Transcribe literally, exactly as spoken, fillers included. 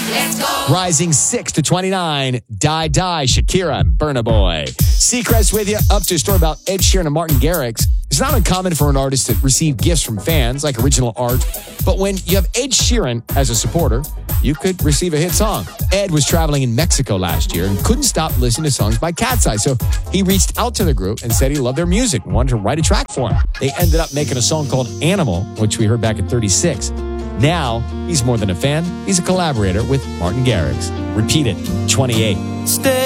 Let's go. Rising six to twenty-nine, Die Die, Shakira and Burna Boy. Seacrest with you, up to a story about Ed Sheeran and Martin Garrix. It's not uncommon for an artist to receive gifts from fans, like original art. But when you have Ed Sheeran as a supporter, you could receive a hit song. Ed was traveling in Mexico last year and couldn't stop listening to songs by Cat's Eye. So he reached out to the group and said he loved their music and wanted to write a track for him. They ended up making a song called Animal, which we heard back at thirty-six. Now, he's more than a fan. He's a collaborator with Martin Garrix. Repeat it, twenty-eight. Stay